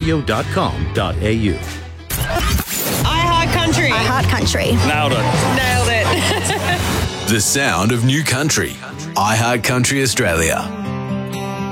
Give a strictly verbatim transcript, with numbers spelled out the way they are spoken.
radio dot com dot a u. iHeart Country. iHeart Country. Nailed it. Nailed it. The sound of new country. iHeart Country Australia.